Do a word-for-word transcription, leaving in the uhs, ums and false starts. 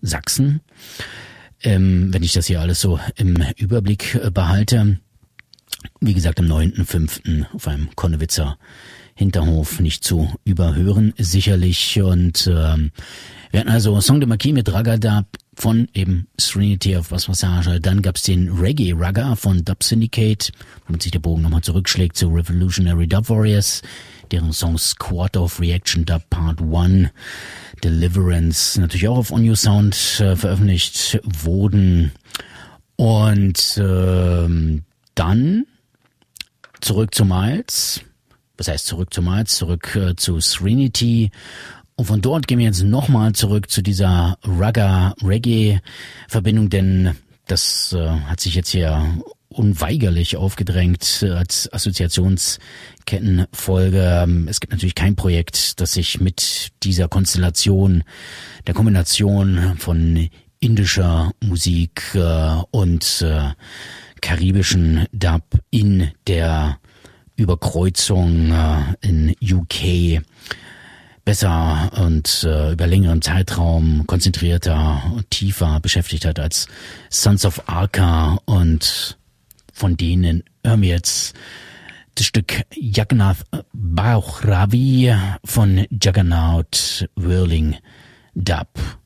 Sachsen. Ähm, wenn ich das hier alles so im Überblick äh, behalte. Wie gesagt, am neunten fünften auf einem Konnewitzer Hinterhof nicht zu überhören, sicherlich. Und ähm, wir hatten also Song de Marquis mit Ragga-Dub von eben Serenity of Bass Passage. Dann gab's den Reggae Ragga von Dub Syndicate, womit sich der Bogen nochmal zurückschlägt zu Revolutionary Dub Warriors, deren Song Squad of Reaction Dub Part eins, Deliverance, natürlich auch auf On You Sound äh, veröffentlicht wurden. Und ähm, dann zurück zu Miles. Was heißt zurück zu Miles? Zurück äh, zu Serenity. Und von dort gehen wir jetzt nochmal zurück zu dieser Ragga-Reggae-Verbindung, denn das äh, hat sich jetzt hier unweigerlich aufgedrängt äh, als Assoziationskettenfolge. Es gibt natürlich kein Projekt, das sich mit dieser Konstellation, der Kombination von indischer Musik äh, und äh, karibischen Dub in der Überkreuzung äh, in U K besser und äh, über längeren Zeitraum konzentrierter und tiefer beschäftigt hat als Sons of Arca. Und von denen hören wir jetzt das Stück Jagannath Bauch Ravi von Juggernaut Whirling Dub.